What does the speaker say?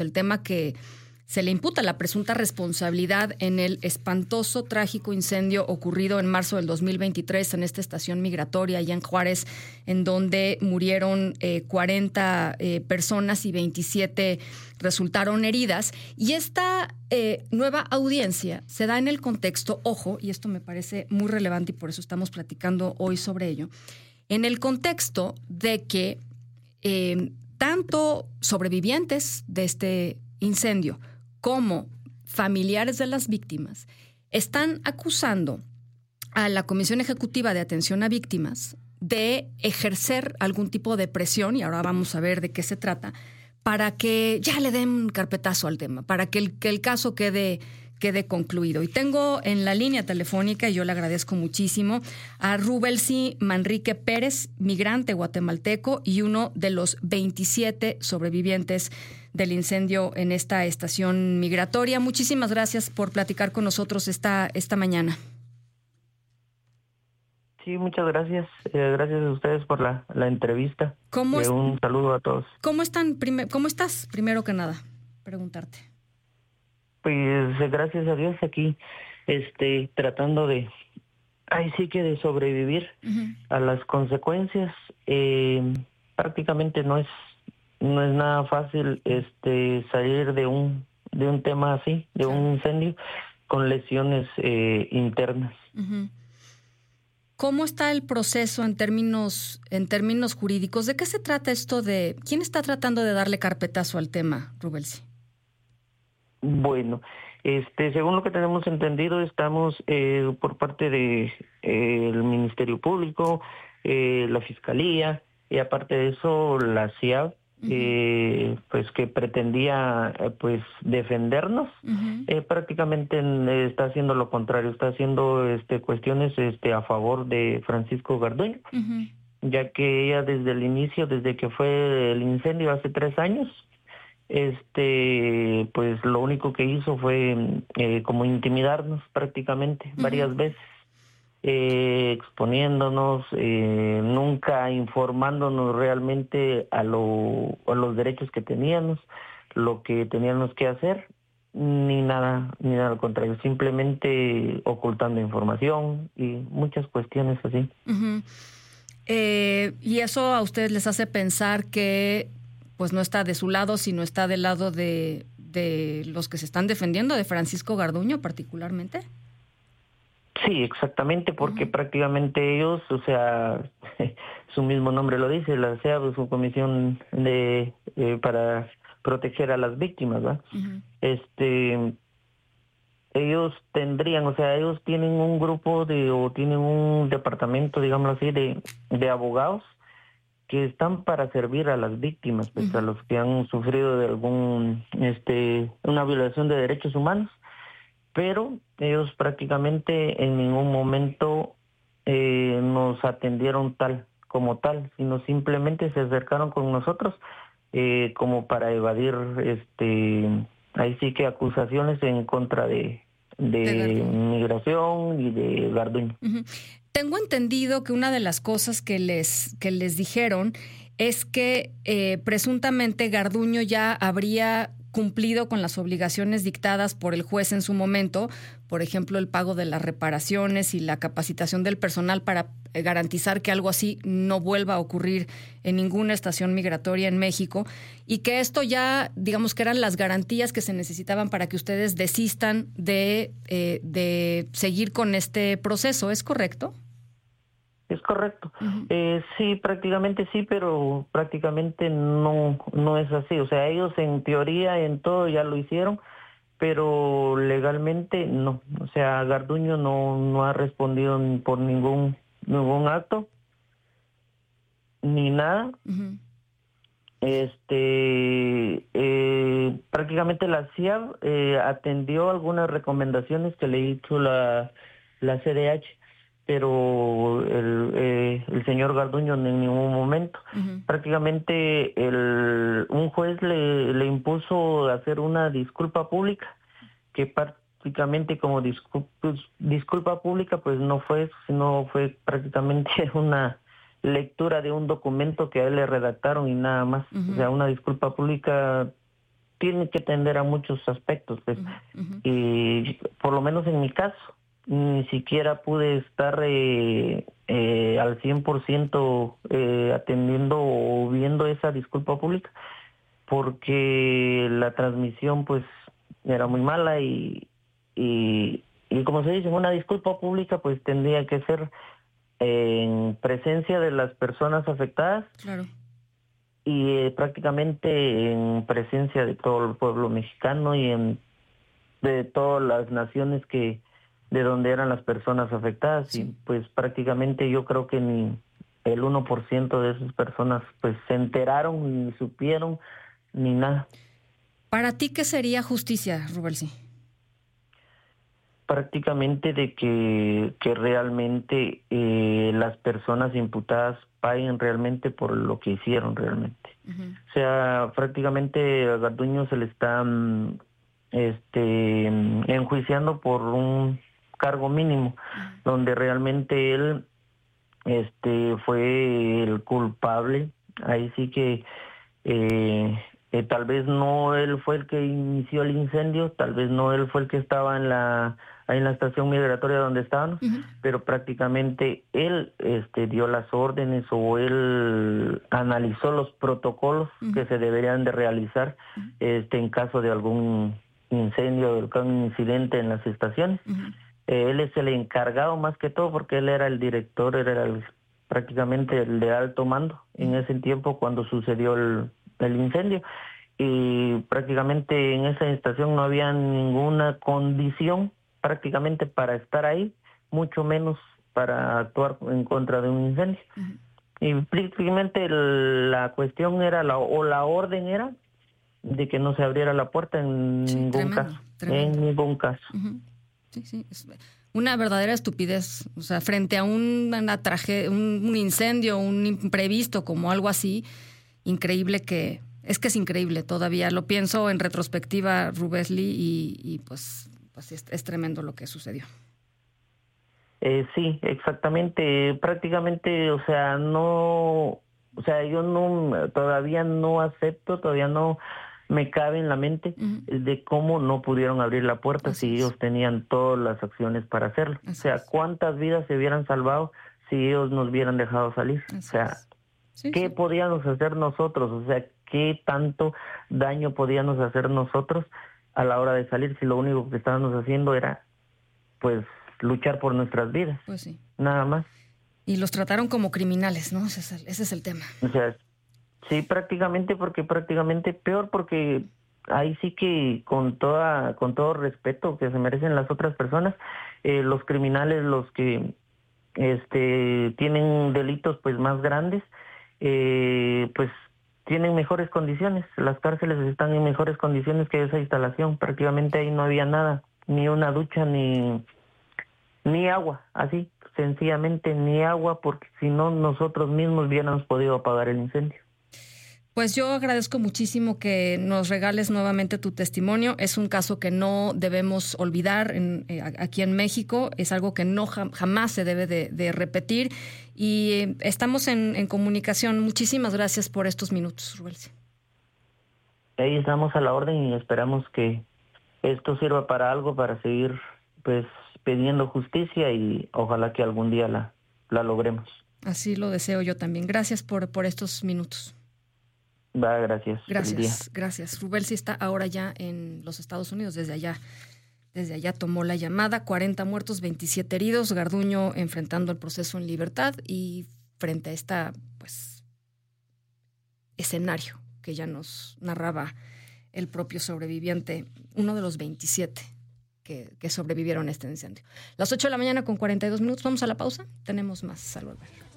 el tema que se le imputa la presunta responsabilidad en el espantoso, trágico incendio ocurrido en marzo del 2023 en esta estación migratoria allá en Juárez, en donde murieron 40 personas y 27 resultaron heridas. Y esta nueva audiencia se da en el contexto, ojo, y esto me parece muy relevante y por eso estamos platicando hoy sobre ello, en el contexto de que tanto sobrevivientes de este incendio como familiares de las víctimas están acusando a la Comisión Ejecutiva de Atención a Víctimas de ejercer algún tipo de presión, y ahora vamos a ver de qué se trata, para que ya le den carpetazo al tema, para que el caso quede concluido. Y tengo en la línea telefónica, y yo le agradezco muchísimo, a Rubelsi Manrique Pérez, migrante guatemalteco y uno de los 27 sobrevivientes del incendio en esta estación migratoria. Muchísimas gracias por platicar con nosotros esta mañana. Sí, muchas gracias. Gracias a ustedes por la entrevista. Un saludo a todos. ¿Cómo estás? Primero que nada, preguntarte. Pues gracias a Dios aquí, tratando de sobrevivir a las consecuencias. Prácticamente no es nada fácil salir de un tema así, de un incendio con lesiones internas. Uh-huh. ¿Cómo está el proceso en términos jurídicos? ¿De qué se trata esto de quién está tratando de darle carpetazo al tema, Rubelsi? Bueno, según lo que tenemos entendido, estamos por parte de el Ministerio Público, la Fiscalía y aparte de eso la CIAB, pues que pretendía pues defendernos. Prácticamente está haciendo lo contrario, está haciendo cuestiones a favor de Francisco Garduño, ya que ella desde el inicio, desde que fue el incendio hace 3 años, pues lo único que hizo fue como intimidarnos prácticamente varias veces, exponiéndonos, nunca informándonos realmente a los derechos que teníamos, lo que teníamos que hacer, ni nada al contrario, simplemente ocultando información y muchas cuestiones así. ¿Y eso a ustedes les hace pensar que pues no está de su lado, sino está del lado de los que se están defendiendo, de Francisco Garduño particularmente? Sí, exactamente, porque prácticamente ellos, o sea, su mismo nombre lo dice, la CEAB, su comisión para proteger a las víctimas, ¿verdad? Ellos tendrían, o sea, ellos tienen un grupo o tienen un departamento, digámoslo así, de abogados que están para servir a las víctimas, pues a los que han sufrido de una violación de derechos humanos, pero ellos prácticamente en ningún momento nos atendieron como tal, sino simplemente se acercaron con nosotros como para evadir ahí sí que acusaciones en contra de migración y de Garduño. Tengo entendido que una de las cosas que les dijeron es que presuntamente Garduño ya habría cumplido con las obligaciones dictadas por el juez en su momento, por ejemplo, el pago de las reparaciones y la capacitación del personal para garantizar que algo así no vuelva a ocurrir en ninguna estación migratoria en México, y que esto ya, digamos que eran las garantías que se necesitaban para que ustedes desistan de seguir con este proceso. ¿Es correcto? Es correcto. Sí, prácticamente sí, pero prácticamente no es así. O sea, ellos en teoría, en todo ya lo hicieron, pero legalmente no. O sea, Garduño no ha respondido por ningún acto, ni nada. Prácticamente la CIAB atendió algunas recomendaciones que le hizo la CDH, pero el señor Garduño en ningún momento. Prácticamente un juez le impuso hacer una disculpa pública, que prácticamente como disculpa pública pues no fue eso, sino fue prácticamente una lectura de un documento que a él le redactaron y nada más. O sea, una disculpa pública tiene que tender a muchos aspectos, pues. Y por lo menos en mi caso, ni siquiera pude estar al 100% atendiendo o viendo esa disculpa pública, porque la transmisión pues era muy mala y como se dice, una disculpa pública pues tendría que ser en presencia de las personas afectadas. Claro. Y prácticamente en presencia de todo el pueblo mexicano y de todas las naciones de donde eran las personas afectadas. Sí. Y pues prácticamente yo creo que ni el 1% de esas personas pues se enteraron, ni supieron, ni nada. ¿Para ti qué sería justicia, Rubelsi? Prácticamente de que realmente las personas imputadas paguen realmente por lo que hicieron realmente. O sea, prácticamente a Garduño se le está enjuiciando por un cargo mínimo, donde realmente él fue el culpable. Ahí sí que tal vez no él fue el que inició el incendio, tal vez no él fue el que estaba en la estación migratoria donde estaban, pero prácticamente él dio las órdenes o él analizó los protocolos que se deberían de realizar en caso de algún incendio, de algún incidente en las estaciones. Él es el encargado más que todo porque él era el director, prácticamente el de alto mando en ese tiempo cuando sucedió el incendio, y prácticamente en esa estación no había ninguna condición prácticamente para estar ahí, mucho menos para actuar en contra de un incendio. Y prácticamente la cuestión era, la orden era de que no se abriera la puerta en ningún caso. En ningún caso. Sí, es una verdadera estupidez. O sea, frente a una tragedia, un incendio, un imprevisto como algo así, increíble es increíble todavía. Lo pienso en retrospectiva, Rubelsi, y pues es tremendo lo que sucedió. Sí, exactamente. Prácticamente, yo todavía no acepto, todavía no me cabe en la mente de cómo no pudieron abrir la puerta si ellos tenían todas las acciones para hacerlo. ¿Cuántas vidas se hubieran salvado si ellos nos hubieran dejado salir? ¿Qué podíamos hacer nosotros? ¿Qué tanto daño podíamos hacer nosotros a la hora de salir si lo único que estábamos haciendo era, pues, luchar por nuestras vidas? Pues sí. Nada más. Y los trataron como criminales, ¿no? Ese es el tema. Sí, prácticamente peor, porque ahí sí que con todo respeto que se merecen las otras personas, los criminales, los que tienen delitos pues más grandes, pues tienen mejores condiciones. Las cárceles están en mejores condiciones que esa instalación. Prácticamente ahí no había nada, ni una ducha, ni agua, así, sencillamente ni agua, porque si no nosotros mismos hubiéramos podido apagar el incendio. Pues yo agradezco muchísimo que nos regales nuevamente tu testimonio. Es un caso que no debemos olvidar aquí en México. Es algo que no jamás se debe de repetir. Y estamos en comunicación. Muchísimas gracias por estos minutos, Rubelsi. Ahí estamos a la orden y esperamos que esto sirva para algo, para seguir pues pidiendo justicia, y ojalá que algún día la logremos. Así lo deseo yo también. Gracias por estos minutos. Gracias. Gracias. Rubelsi está ahora ya en los Estados Unidos. Desde allá tomó la llamada. 40 muertos, 27 heridos. Garduño enfrentando el proceso en libertad y frente a esta, pues, escenario que ya nos narraba el propio sobreviviente, uno de los 27 que sobrevivieron a este incendio. Las 8 de la mañana con 42 minutos. Vamos a la pausa. Tenemos más al volver.